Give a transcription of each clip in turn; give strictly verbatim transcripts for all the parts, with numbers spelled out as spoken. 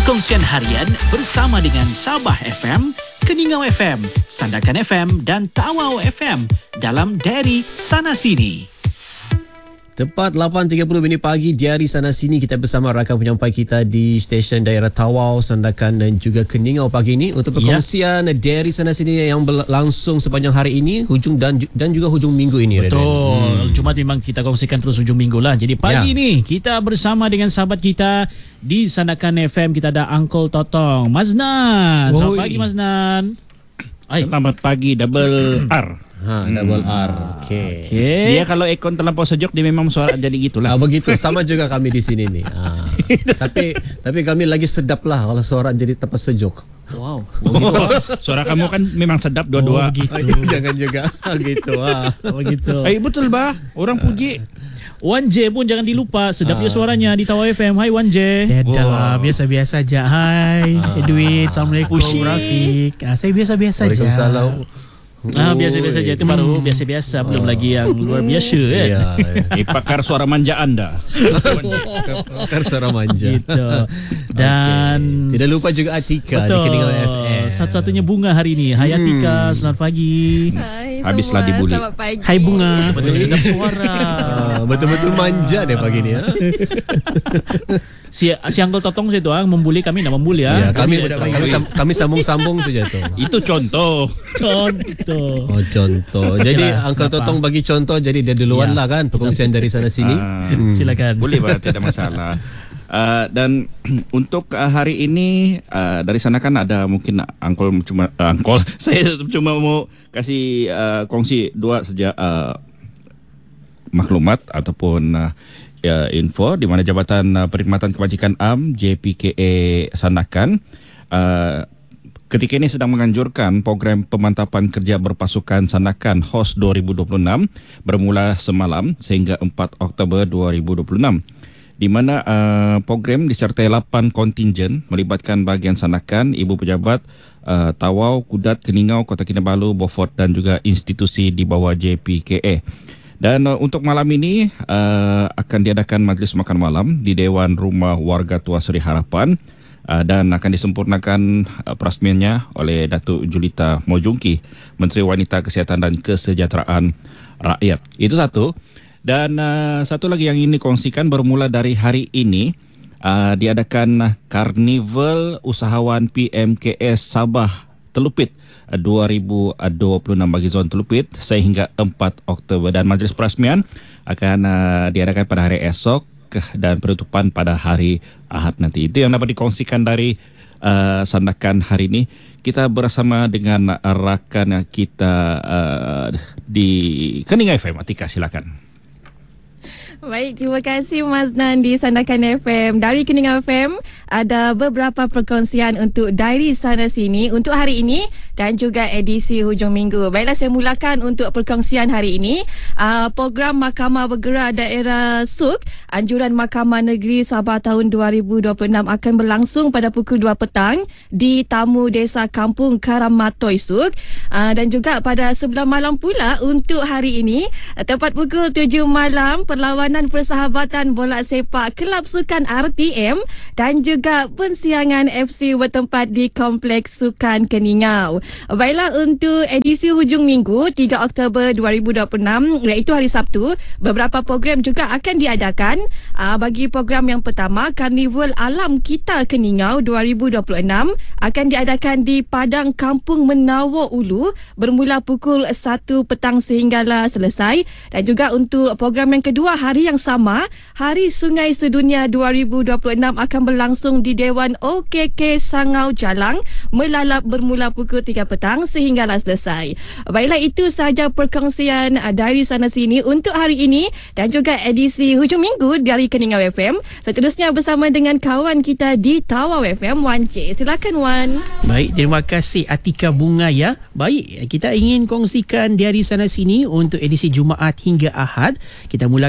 Perkongsian harian bersama dengan Sabah F M, Keningau F M, Sandakan F M dan Tawau F M dalam Diary Sana Sini. Tepat lapan tiga puluh minit pagi, Diary Sana Sini, kita bersama rakan penyampai kita di stesen daerah Tawau, Sandakan dan juga Keningau pagi ini untuk perkongsian ya. Diary Sana Sini yang berlangsung sepanjang hari ini, hujung dan dan juga hujung minggu ini. Betul. Hmm. Jumaat memang kita kongsikan terus hujung minggu lah. Jadi pagi ya. ni kita bersama dengan sahabat kita di Sandakan F M, kita ada Uncle Totong, Maznan. Selamat pagi Maznan. Selamat pagi double R. Ha, double R. Okey. Okay. Dia kalau aircon terlampau sejuk, dia memang suara jadi gitulah. Ah, begitu, sama juga kami di sini ni. Ah. tapi tapi kami lagi sedap lah kalau suara jadi terlalu sejuk. Wow. Oh, suara kamu kan memang sedap dua-dua. Oh, begitu. Oh, jangan juga gitu ah. Oh, begitu. Eh, betul bah. Orang puji. Wan J pun jangan dilupa, sedap dia suaranya di Tawau F M. Hai Wan J. Dah lah, biasa-biasa aja. Hai Edwin, Assalamualaikum. Pushi. Rafiq. Ah, saya biasa-biasa aja. Waalaikumsalam. Ah, biasa-biasa je. Itu baru biasa-biasa, belum lagi yang luar biasa kan. Ya. Eh, pakar suara manja anda. Pakar suara manja. Gitu. Dan okay. Tidak lupa juga Atika betul, di Keningau F M. Satu-satunya bunga hari ini. Hai Hmm. Atika, selamat pagi. Hai, Habislah semua. dibuli. Selamat pagi. Hai Bunga. Betul sedap suara. Ah, betul-betul manja deh pagi ni. Ha? Si, si Uncle Totong situ ah, membuli kami, nak membuli ah. Ya, kami kami, kami, sam- kami sambung-sambung saja tu. Itu contoh. contoh. Oh, contoh. Jadi Okeylah, Uncle Totong bagi contoh, jadi dia duluan Ya. lah kan perkongsian dari sana sini. Ah, Hmm. Silakan. Boleh bah, tidak masalah. Uh, dan untuk uh, hari ini uh, dari sana kan ada mungkin Uncle cuma uh, Uncle saya cuma mau kasih uh, kongsi dua saja uh, maklumat ataupun uh, ya, info di mana Jabatan uh, Perkhidmatan Kebajikan Am J P K A Sandakan uh, ketika ini sedang menganjurkan program pemantapan kerja berpasukan Sandakan H O S dua ribu dua puluh enam bermula semalam sehingga empat Oktober dua ribu dua puluh enam, di mana uh, program disertai lapan kontingen melibatkan bahagian Sandakan, ibu pejabat, uh, Tawau, Kudat, Keningau, Kota Kinabalu, Beaufort dan juga institusi di bawah J P K A. Dan uh, untuk malam ini uh, akan diadakan majlis makan malam di Dewan Rumah Warga Tua Seri Harapan uh, dan akan disempurnakan uh, perasmiannya oleh Datuk Julita Mojungki, Menteri Wanita, Kesihatan dan Kesejahteraan Rakyat. Itu satu. Dan uh, satu lagi yang ingin dikongsikan, bermula dari hari ini uh, diadakan Karnival Usahawan P M K S Sabah Telupit uh, dua ribu dua puluh enam bagi zon Telupit sehingga empat Oktober, dan majlis perasmian akan uh, diadakan pada hari esok dan penutupan pada hari Ahad nanti. Itu yang dapat dikongsikan dari uh, Sandakan hari ini. Kita bersama dengan rakan kita uh, di Keningau F M. Atika, silakan. Baik, terima kasih Mas Nan di Sandakan F M. Dari Keningau F M ada beberapa perkongsian untuk Diary Sana Sini untuk hari ini dan juga edisi hujung minggu. Baiklah, saya mulakan untuk perkongsian hari ini. Uh, program Mahkamah Bergerak Daerah S U K, Anjuran Mahkamah Negeri Sabah tahun dua ribu dua puluh enam akan berlangsung pada pukul dua petang di Tamu Desa Kampung Karamatoi S U K. Uh, dan juga pada sebelah malam pula untuk hari ini, tepat pukul tujuh malam, perlawanan persahabatan bola sepak Kelab Sukan R T M dan juga pensiangan F C bertempat di Kompleks Sukan Keningau. Baiklah, untuk edisi hujung minggu tiga Oktober dua ribu dua puluh enam, iaitu hari Sabtu, beberapa program juga akan diadakan. Aa, bagi program yang pertama, Karnival Alam Kita Keningau dua ribu dua puluh enam akan diadakan di Padang Kampung Menawa Ulu bermula pukul satu petang sehinggalah selesai. Dan juga untuk program yang kedua, hari yang sama, Hari Sungai Sedunia dua ribu dua puluh enam akan berlangsung di Dewan O K K Sangau Jalang melalap bermula pukul tiga petang sehinggalah selesai. Baiklah, itu sahaja perkongsian dari sana sini untuk hari ini dan juga edisi hujung minggu dari Keningau F M. Seterusnya bersama dengan kawan kita di Tawau F M, Wan C. Silakan Wan. Baik, terima kasih Atika Bunga ya. Baik, kita ingin kongsikan dari sana sini untuk edisi Jumaat hingga Ahad. Kita mulakan dengan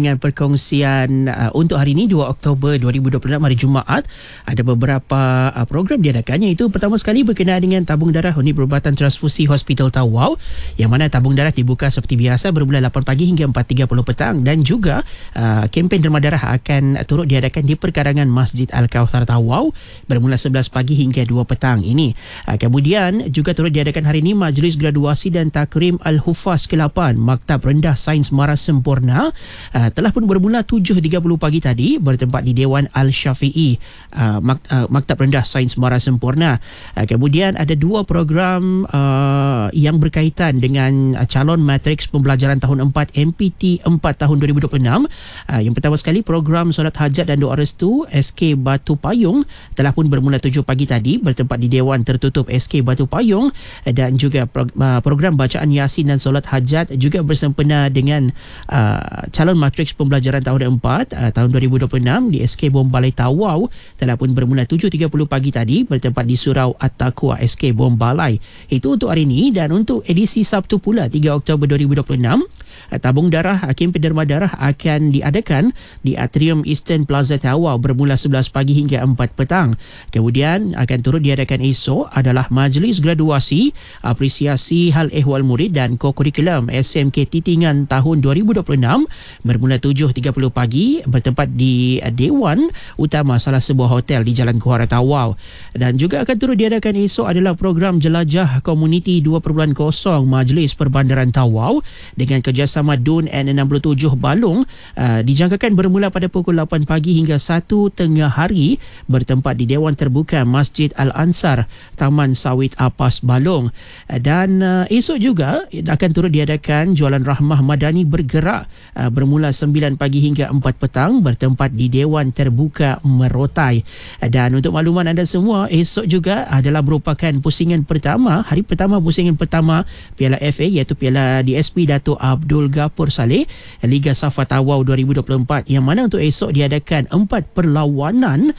dengan perkongsian uh, untuk hari ini dua Oktober dua ribu dua puluh enam, hari Jumaat. Ada beberapa uh, program diadakan, iaitu pertama sekali berkenaan dengan tabung darah unit perubatan transfusi Hospital Tawau, yang mana tabung darah dibuka seperti biasa bermula lapan pagi hingga empat tiga puluh petang, dan juga uh, kempen derma darah akan turut diadakan di perkarangan Masjid Al-Kauthar Tawau bermula sebelas pagi hingga dua petang ini. Uh, kemudian juga turut diadakan hari ini majlis graduasi dan takrim Al-Hufaz ke lapan Maktab Rendah Sains Mara Sempurna, uh, telah pun bermula tujuh tiga puluh pagi tadi bertempat di Dewan Al-Syafi'i, uh, Mak, uh, Maktab Rendah Sains Mara Sempurna. Uh, kemudian ada dua program uh, yang berkaitan dengan uh, calon matriks pembelajaran tahun empat M P T empat tahun dua ribu dua puluh enam. Uh, yang pertama sekali program solat hajat dan doa restu S K Batu Payung telah pun bermula tujuh pagi tadi bertempat di Dewan Tertutup S K Batu Payung, uh, dan juga pro, uh, program bacaan Yasin dan solat hajat juga bersempena dengan uh, calon matriks pembelajaran tahun empat uh, tahun dua ribu dua puluh enam di S K Bom Balai Tawau telah pun bermula tujuh tiga puluh pagi tadi bertempat di Surau At-Taqwa S K Bom Balai. Itu untuk hari ini. Dan untuk edisi Sabtu pula tiga Oktober dua ribu dua puluh enam, uh, tabung darah, kempen derma darah akan diadakan di Atrium Eastern Plaza Tawau bermula sebelas pagi hingga empat petang. Kemudian akan turut diadakan esok adalah majlis graduasi, apresiasi hal ehwal murid dan ko-kurikulum S M K Titingan tahun dua ribu dua puluh enam bermula tujuh tiga puluh pagi bertempat di Dewan Utama salah sebuah hotel di Jalan Kuara Tawau. Dan juga akan turut diadakan esok adalah program jelajah komuniti dua titik kosong Majlis Perbandaran Tawau dengan kerjasama D U N N enam puluh tujuh Balung, uh, dijangkakan bermula pada pukul lapan pagi hingga satu tengah hari bertempat di Dewan Terbuka Masjid Al-Ansar Taman Sawit Apas Balung. Uh, dan uh, esok juga akan turut diadakan jualan rahmah madani bergerak uh, bermula sembilan pagi hingga empat petang bertempat di Dewan Terbuka Merotai. Uh, dan untuk makluman anda semua, esok juga adalah merupakan pusingan pertama, hari pertama pusingan pertama Piala F A, iaitu Piala D S P Dato' Abdul Ghafur Saleh Liga Safa Tawau dua ribu dua puluh empat, yang mana untuk esok diadakan empat perlawanan,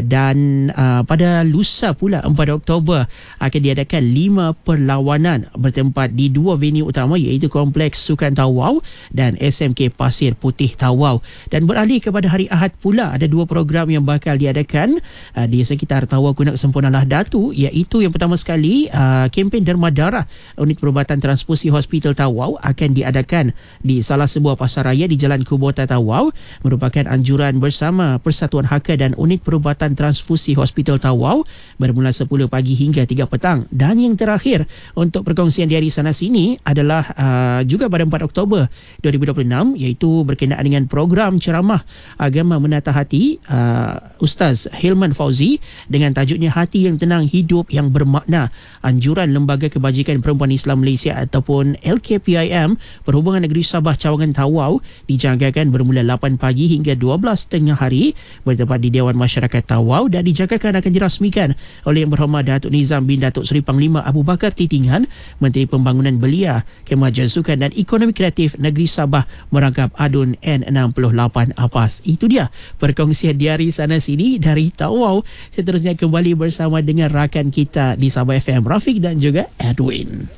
dan uh, pada lusa pula empat Oktober akan diadakan lima perlawanan bertempat di dua venue utama, iaitu Kompleks Sukan Tawau dan S M K Pasir Putih Tawau. Dan beralih kepada hari Ahad pula, ada dua program yang bakal diadakan uh, di sekitar Tawau Kunak Semponalah Datu, iaitu yang pertama sekali uh, kempen derma darah unit perubatan transfusi Hospital Tawau akan diadakan di salah sebuah pasaraya di Jalan Kubota Tawau, merupakan anjuran bersama Persatuan Haka dan unit perubatan transfusi Hospital Tawau bermula sepuluh pagi hingga tiga petang. Dan yang terakhir untuk perkongsian di hari sana sini adalah uh, juga pada empat Oktober dua ribu dua puluh enam, iaitu berkenaan dengan program ceramah agama menata hati uh, Ustaz Hilman Fauzi dengan tajuknya Hati yang Tenang Hidup yang Bermakna, anjuran Lembaga Kebajikan Perempuan Islam Malaysia ataupun L K P I M Perhubungan Negeri Sabah Cawangan Tawau, dijangkakan bermula lapan pagi hingga dua belas tengah hari bertempat di Dewan Masyarakat Tawau, dan dijangkakan akan dirasmikan oleh Yang Berhormat Datuk Nizam bin Datuk Seri Panglima Abu Bakar Titingan, Menteri Pembangunan Belia, Kemajuan Sukan dan Ekonomi Kreatif Negeri Sabah merangkap A D U N N enam puluh lapan APAS. Itu dia perkongsian di hari sana sini dari Tawau. Seterusnya kembali bersama dengan rakan kita di Sabah F M, Rafiq dan juga Edwin.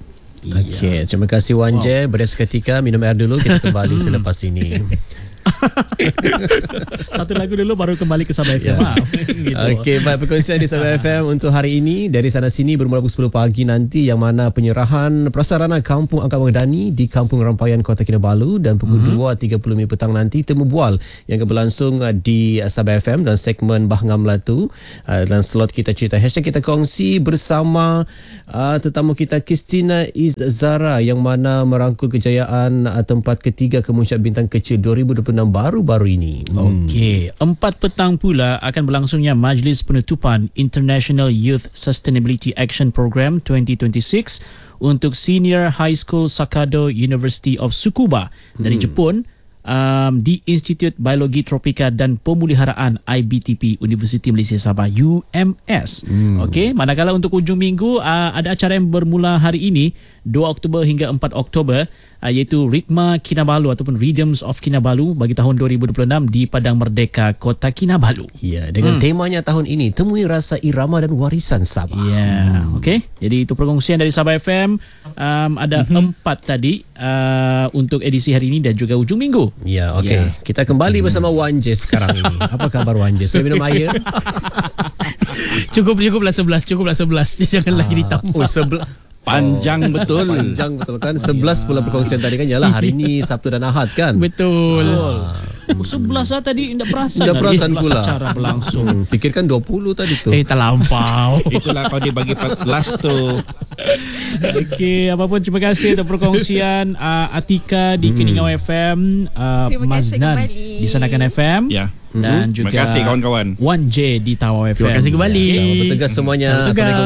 Okey, terima kasih Wan Je. Wow. Beres seketika, minum air dulu, kita kembali selepas ini. Satu lagu dulu baru kembali ke Sabah F M. Yeah. Gitu. Okey, baik, perkongsian di Sabah F M untuk hari ini dari sana sini bermula pukul sepuluh pagi nanti, yang mana penyerahan prasarana Kampung Angkat Madani di Kampung Rampayan Kota Kinabalu, dan pukul mm-hmm. dua tiga puluh minit petang nanti temu bual yang akan berlangsung di Sabah F M dan segmen Bahngam Melatu, dan slot kita cerita hashtag kita kongsi bersama uh, tetamu kita Christina Izzara, yang mana merangkul kejayaan uh, tempat ketiga kemunculan bintang kecil dua ribu dua puluh enam baru-baru ini. Hmm. Okey, empat petang pula akan berlangsungnya Majlis Penutupan International Youth Sustainability Action Program dua ribu dua puluh enam untuk Senior High School Sakado University of Tsukuba dari hmm. Jepun, um, di Institut Biologi Tropika dan Pemuliharaan I B T P Universiti Malaysia Sabah U M S. Hmm. Okey, manakala untuk hujung minggu uh, ada acara yang bermula hari ini dua Oktober hingga empat Oktober, uh, iaitu Ritma Kinabalu ataupun Rhythms of Kinabalu bagi tahun dua ribu dua puluh enam di Padang Merdeka Kota Kinabalu. Ya, dengan hmm. temanya tahun ini temui rasa irama dan warisan Sabah. Ya, hmm. okey. Jadi itu perkongsian dari Sabah F M. Um, ada mm-hmm. empat tadi uh, untuk edisi hari ini dan juga hujung minggu. Ya, okey. Ya. Kita kembali bersama Wan J sekarang ini. Apa khabar Wan J? Saya minum air. Cukup cukuplah sebelas, cukuplah sebelas. Jangan lagi ditambah. Oh, sebelah. Panjang betul. Panjang betul kan. sebelas pula perkongsian tadi kan. Yalah, hari ni Sabtu dan Ahad kan. Betul. Ah. Oh, sebelas lah tadi tidak perasan. Tidak perasan sebelas pula. Secara berlangsung. Hmm, fikirkan dua puluh tadi tu. Eh, terlampau. Itulah kau dibagi empat belas tu. Okey, apapun terima kasih untuk perkongsian uh, Atika di Hmm. Keningau F M, uh, Terima kasih Maznan kembali. di Sandakan F M Ya. dan Mhm. juga Terima kasih kawan-kawan. Wan J di Tawau F M. Terima kasih kembali. Selamat bertugas semuanya. Selamat bertugas. Assalamualaikum.